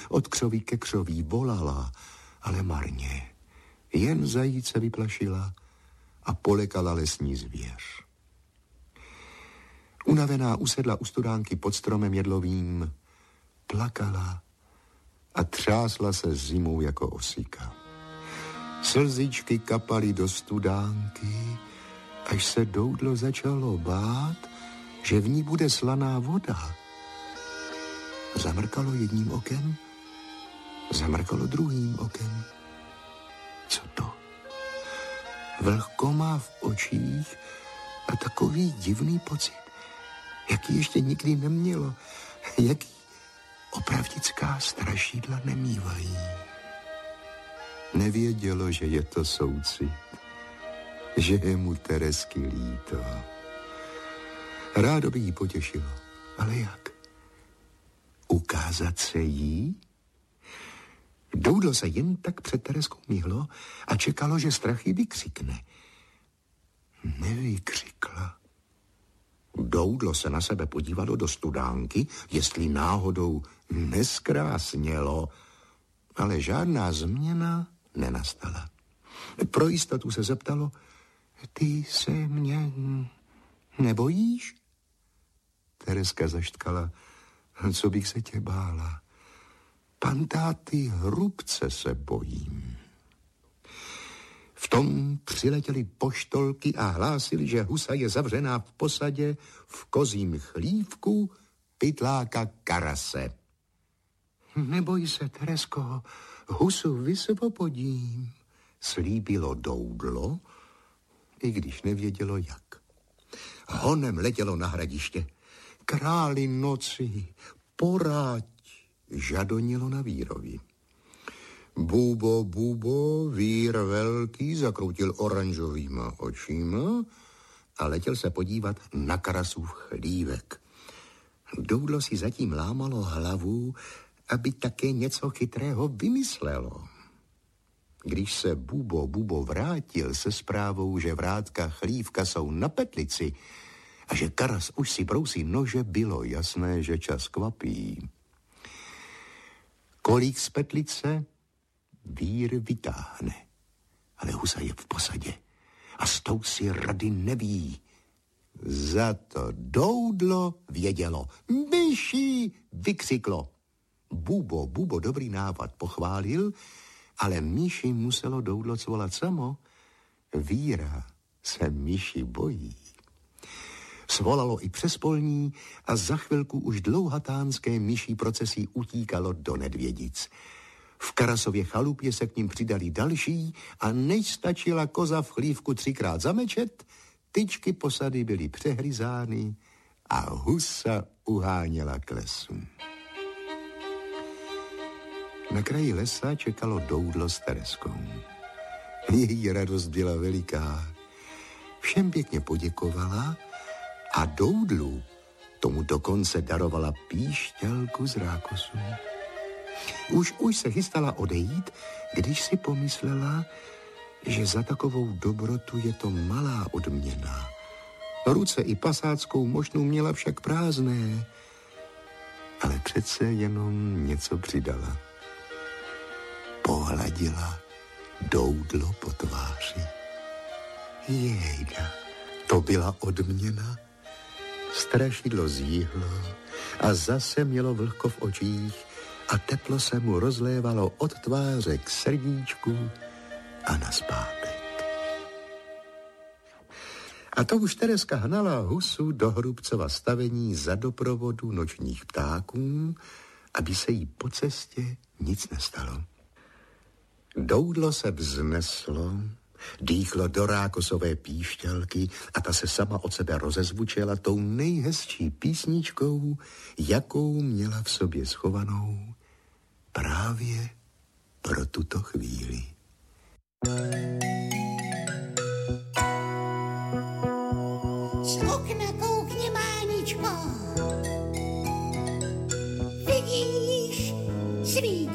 Od křoví ke křoví volala, ale marně. Jen zajíce vyplašila a polekala lesní zvěř. Unavená usedla u studánky pod stromem jedlovým, plakala a třásla se zimou jako osika. Slzičky kapaly do studánky, až se Doudlo začalo bát, že v ní bude slaná voda. Zamrkalo jedním okem, zamrkalo druhým okem. Co to? Vlhko má v očích a takový divný pocit, jaký ještě nikdy nemělo, jaký opravdická strašidla nemývají. Nevědělo, že je to soucit, že je mu Teresky líto. Rádo by jí potěšilo, ale jak? Ukázat se jí? Doudlo se jen tak před Tereskou mihlo a čekalo, že strachy vykřikne. Nevykřikla. Doudlo se na sebe podívalo do studánky, jestli náhodou neskrásnělo, ale žádná změna nenastala. Pro jistotu se zeptalo, ty se mě nebojíš? Tereska zaštkala, co bych se tě bála. Pantáty hrubce se bojím. V tom přiletěly poštolky a hlásili, že husa je zavřená v posadě v kozím chlívku pytláka Karase. Neboj se, Teresko, husu vysvobodím, slíbilo Doudlo, i když nevědělo jak. Honem letělo na hradiště. Králi noci, poráď, žadonilo na vírovi. Bubo, bubo, vír velký zakroutil oranžovýma očima a letěl se podívat na Karasův chlívek. Doudlo si zatím lámalo hlavu, aby také něco chytrého vymyslelo. Když se Bubo, bubo vrátil se zprávou, že vrátka chlívka jsou na petlici a že Karas už si brousí nože, bylo jasné, že čas kvapí. Kolík z petlice vír vytáhne, ale husa je v posadě a s tou si rady neví. Za to Doudlo vědělo. Myší, vykřiklo. Bubo, bubo dobrý nápad pochválil, ale myši muselo Doudlo cvolat samo. Víra se myši bojí. Svolalo i přes polní a za chvilku už dlouhatánské myší procesí utíkalo do Nedvědic. V Karasově chalupě se k ním přidali další a než stačila koza v chlívku 3krát zamečet, tyčky posady byly přehryzány a husa uháněla k lesu. Na kraji lesa čekalo Doudlo s Tereskou. Její radost byla veliká. Všem pěkně poděkovala a Doudlu tomu dokonce darovala píšťalku z rákosu. Už se chystala odejít, když si pomyslela, že za takovou dobrotu je to malá odměna. Ruce i pasáckou mošnu měla však prázdné, ale přece jenom něco přidala. Pohladila Doudlo po tváři. Jejda, to byla odměna. Strašidlo zjíhlo a zase mělo vlhko v očích a teplo se mu rozlévalo od tváře k srdíčku a nazpátek. A to už Tereska hnala husu do Hrubcova stavení za doprovodu nočních ptáků, aby se jí po cestě nic nestalo. Doudlo se vzneslo, dýchlo do rákosové píšťalky a ta se sama od sebe rozezvučela tou nejhezčí písničkou, jakou měla v sobě schovanou právě pro tuto chvíli.